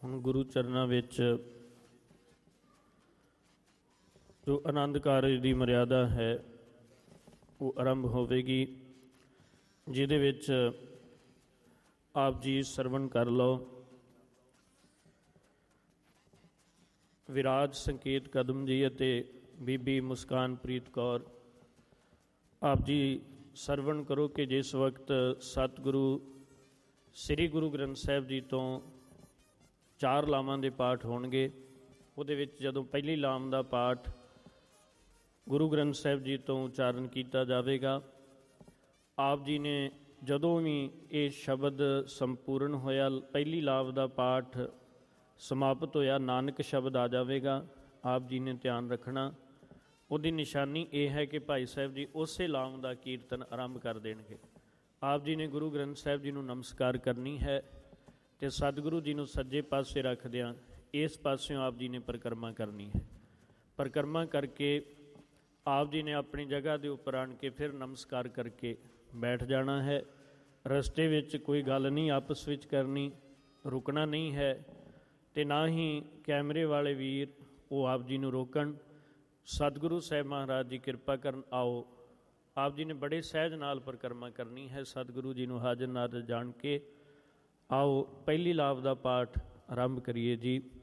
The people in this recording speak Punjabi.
ਹੁਣ ਗੁਰੂ ਚਰਨਾਂ ਵਿੱਚ ਜੋ ਆਨੰਦ ਕਾਰਜ ਦੀ ਮਰਿਆਦਾ ਹੈ ਉਹ ਆਰੰਭ ਹੋਵੇਗੀ, ਜਿਹਦੇ ਵਿੱਚ ਆਪ ਜੀ ਸਰਵਣ ਕਰ ਲਓ। ਵਿਰਾਜ ਸੰਕੇਤ ਕਦਮ ਜੀ ਅਤੇ ਬੀਬੀ ਮੁਸਕਾਨ ਪ੍ਰੀਤ ਕੌਰ, ਆਪ ਜੀ ਸਰਵਣ ਕਰੋ ਕਿ ਜਿਸ ਵਕਤ ਸਤਿਗੁਰੂ ਸ੍ਰੀ ਗੁਰੂ ਗ੍ਰੰਥ ਸਾਹਿਬ ਜੀ ਤੋਂ 4 ਲਾਵਾਂ ਦੇ ਪਾਠ ਹੋਣਗੇ। ਉਹਦੇ ਵਿੱਚ ਜਦੋਂ ਪਹਿਲੀ ਲਾਮ ਦਾ ਪਾਠ ਗੁਰੂ ਗ੍ਰੰਥ ਸਾਹਿਬ ਜੀ ਤੋਂ ਉਚਾਰਨ ਕੀਤਾ ਜਾਵੇਗਾ, ਆਪ ਜੀ ਨੇ ਜਦੋਂ ਵੀ ਇਹ ਸ਼ਬਦ ਸੰਪੂਰਨ ਹੋਇਆ, ਪਹਿਲੀ ਲਾਮ ਦਾ ਪਾਠ ਸਮਾਪਤ ਹੋਇਆ, ਨਾਨਕ ਸ਼ਬਦ ਆ ਜਾਵੇਗਾ। ਆਪ ਜੀ ਨੇ ਧਿਆਨ ਰੱਖਣਾ, ਉਹਦੀ ਨਿਸ਼ਾਨੀ ਇਹ ਹੈ ਕਿ ਭਾਈ ਸਾਹਿਬ ਜੀ ਉਸੇ ਲਾਮ ਦਾ ਕੀਰਤਨ ਆਰੰਭ ਕਰ ਦੇਣਗੇ। ਆਪ ਜੀ ਨੇ ਗੁਰੂ ਗ੍ਰੰਥ ਸਾਹਿਬ ਜੀ ਨੂੰ ਨਮਸਕਾਰ ਕਰਨੀ ਹੈ ਅਤੇ ਸਤਿਗੁਰੂ ਜੀ ਨੂੰ ਸੱਜੇ ਪਾਸੇ ਰੱਖਦਿਆਂ ਇਸ ਪਾਸਿਓਂ ਆਪ ਜੀ ਨੇ ਪਰਿਕਰਮਾ ਕਰਨੀ ਹੈ। ਪਰਿਕਰਮਾ ਕਰਕੇ ਆਪ ਜੀ ਨੇ ਆਪਣੀ ਜਗ੍ਹਾ ਦੇ ਉੱਪਰ ਆਣ ਕੇ ਫਿਰ ਨਮਸਕਾਰ ਕਰਕੇ ਬੈਠ ਜਾਣਾ ਹੈ। ਰਸਤੇ ਵਿੱਚ ਕੋਈ ਗੱਲ ਨਹੀਂ ਆਪਸ ਵਿੱਚ ਕਰਨੀ, ਰੁਕਣਾ ਨਹੀਂ ਹੈ, ਅਤੇ ਨਾ ਹੀ ਕੈਮਰੇ ਵਾਲੇ ਵੀਰ ਉਹ ਆਪ ਜੀ ਨੂੰ ਰੋਕਣ। ਸਤਿਗੁਰੂ ਸਾਹਿਬ ਮਹਾਰਾਜ ਜੀ ਕਿਰਪਾ ਕਰਨ। ਆਓ, ਆਪ ਜੀ ਨੇ ਬੜੇ ਸਹਿਜ ਨਾਲ ਪਰਿਕਰਮਾ ਕਰਨੀ ਹੈ, ਸਤਿਗੁਰੂ ਜੀ ਨੂੰ ਹਾਜ਼ਰ ਨਾਜ਼ਰ ਜਾਣ ਕੇ। ਆਓ ਪਹਿਲੀ ਲਾਭ ਦਾ ਪਾਠ ਆਰੰਭ ਕਰੀਏ ਜੀ।